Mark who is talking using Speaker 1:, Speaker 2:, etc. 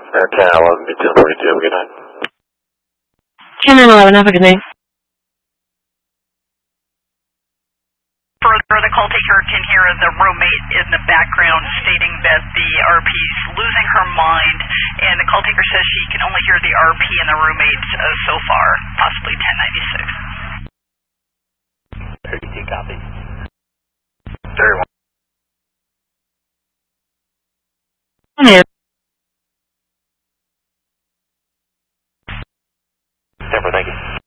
Speaker 1: 1011, be 1042, have a good night.
Speaker 2: 1011, have a good night.
Speaker 3: Further, the call taker can hear the roommate in the background stating that the RP's losing her mind, and the call taker says she can only hear the RP and the roommate so far, possibly 1096.
Speaker 1: 32 copy. Very well.
Speaker 2: Yeah.
Speaker 1: Denver, thank you.